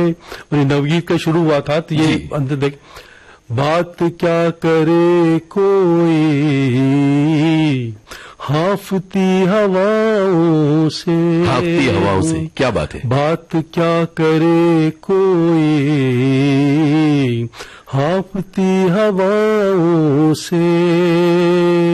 और नवगीत का शुरू हुआ था, तो ये अंदर देख, बात क्या करे कोई हाफती हवाओं से, हाफती हवाओं से, क्या बात है। बात क्या करे कोई हाफती हवाओं से,